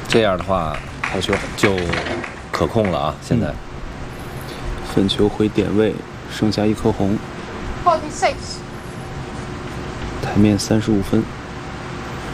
这样的话好球就可控了啊！现在粉球回点位，剩下1颗红。 46。 台面35分。